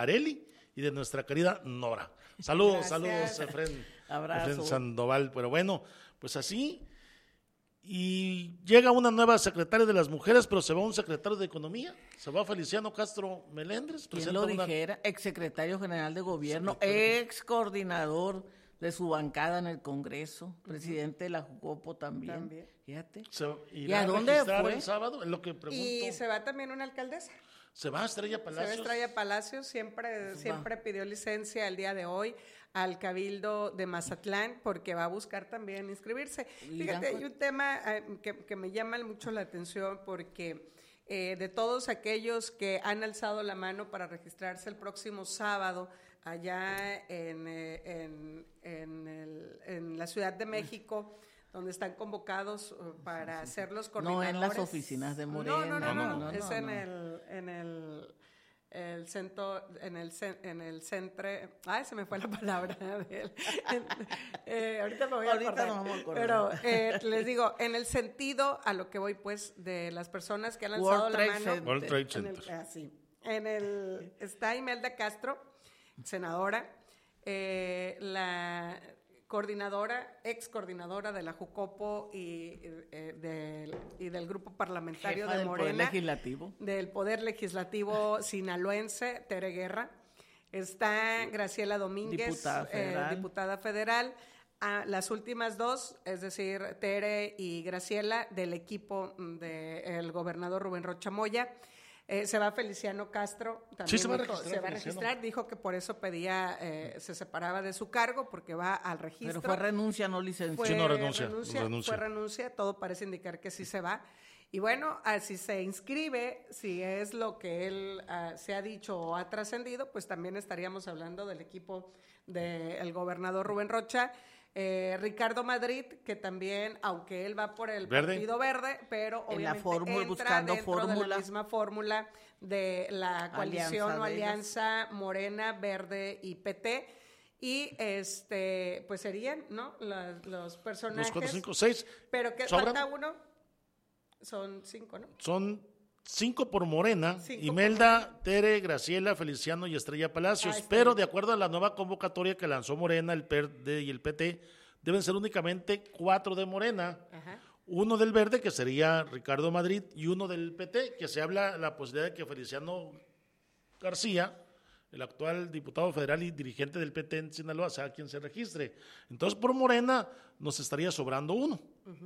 Areli y de nuestra querida Nora. Saludos, Gracias. Efren Abrazo. Sandoval. Pero bueno, pues así. Y llega una nueva secretaria de las mujeres, pero se va un secretario de Economía, se va Feliciano Castro Melendres. ¿Quién lo dijera? Exsecretario general de gobierno, ex coordinador de su bancada en el Congreso, presidente de la Jucopo también. Fíjate. ¿Y a dónde fue? El sábado? Es lo que pregunto. Y se va también una alcaldesa. Se va a Estrella Palacios. Se va a Estrella Palacios, siempre pidió licencia el día de hoy al Cabildo de Mazatlán porque va a buscar también inscribirse. Fíjate, hay un tema que me llama mucho la atención porque de todos aquellos que han alzado la mano para registrarse el próximo sábado allá en la Ciudad de México, donde están convocados para ser los coordinadores. No en las oficinas de Morena. No, es en el centro, en el centro, se me fue la palabra. Ahorita me voy a acordar. No vamos a acordar. Pero les digo, en el sentido a lo que voy, pues, de las personas que han alzado la mano. World Trade Center. Está Imelda Castro, senadora, la ex coordinadora de la Jucopo y del grupo parlamentario Jefa de Morena, del Poder Legislativo sinaloense, Tere Guerra. Está Graciela Domínguez, diputada federal. Las últimas dos, es decir, Tere y Graciela, del equipo del gobernador Rubén Rocha Moya. Se va Feliciano Castro, también se va a registrar, dijo que por eso pedía, se separaba de su cargo porque va al registro. Pero fue renuncia, no licencia. Fue renuncia, todo parece indicar que sí se va. Y bueno, si se inscribe, si es lo que él se ha dicho o ha trascendido, pues también estaríamos hablando del equipo del gobernador Rubén Rocha. Ricardo Madrid, que también, aunque él va por el Partido Verde, pero obviamente entra dentro de la misma fórmula de la coalición o alianza Morena, Verde y PT. Y pues serían, ¿no? Los personajes. 2, 4, 5, 6. Pero que falta uno. Son 5, ¿no? Son 5 por Morena, Imelda, Tere, Graciela, Feliciano y Estrella Palacios, pero de acuerdo a la nueva convocatoria que lanzó Morena, el PERD y el PT, deben ser únicamente 4 de Morena, 1 del Verde, que sería Ricardo Madrid, y 1 del PT, que se habla la posibilidad de que Feliciano García, el actual diputado federal y dirigente del PT en Sinaloa, sea quien se registre. Entonces, por Morena nos estaría sobrando 1.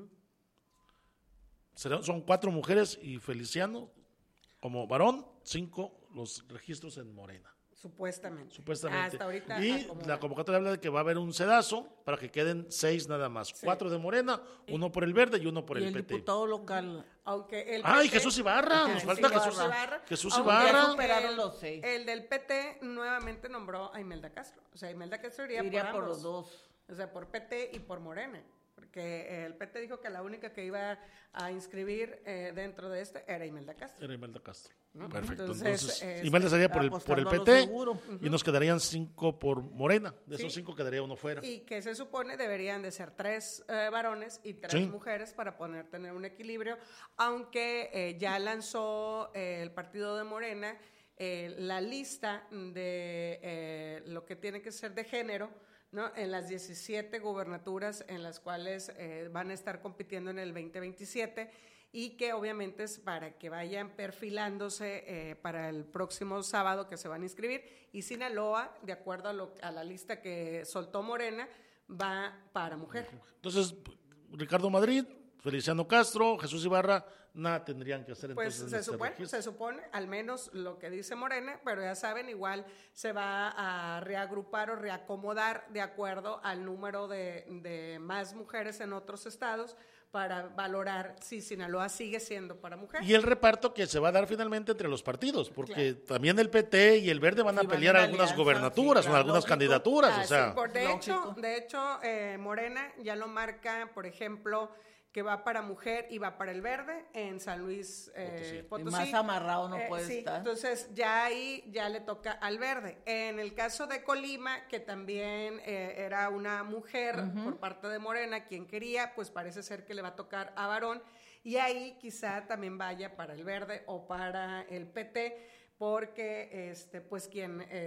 Son 4 mujeres y Feliciano como varón, 5 los registros en Morena. Supuestamente. Hasta ahorita. Y la convocatoria habla de que va a haber un sedazo para que queden 6 nada más. 4 de Morena, 1 por el Verde y 1 por el PT. El diputado local. Aunque el PT, Jesús Ibarra, nos falta Jesús Ibarra. El del PT nuevamente nombró a Imelda Castro. O sea, Imelda Castro iría por los dos. O sea, por PT y por Morena. Porque el PT dijo que la única que iba a inscribir dentro de era Imelda Castro. ¿No? Perfecto. Entonces Imelda sería por el PT y nos quedarían 5 por Morena. De esos 5 quedaría 1 fuera. Y que se supone deberían de ser 3 varones y 3 mujeres para poder tener un equilibrio. Aunque ya lanzó el partido de Morena la lista de lo que tiene que ser de género, ¿no? En las 17 gubernaturas en las cuales van a estar compitiendo en el 2027 y que obviamente es para que vayan perfilándose para el próximo sábado que se van a inscribir. Y Sinaloa, de acuerdo a la lista que soltó Morena, va para mujer. Entonces, Ricardo Madrid, Feliciano Castro, Jesús Ibarra, nada tendrían que hacer. Pues se supone, al menos lo que dice Morena, pero ya saben, igual se va a reagrupar o reacomodar de acuerdo al número de más mujeres en otros estados para valorar si Sinaloa sigue siendo para mujeres. Y el reparto que se va a dar finalmente entre los partidos, porque también el PT y el Verde van a pelear algunas gobernaturas o algunas candidaturas. De hecho, Morena ya lo marca, por ejemplo, que va para mujer y va para el Verde en San Luis Potosí. Y más amarrado no puede estar. Entonces ya ahí ya le toca al Verde. En el caso de Colima, que también era una mujer por parte de Morena quien quería, pues parece ser que le va a tocar a varón y ahí quizá también vaya para el Verde o para el PT, porque pues quien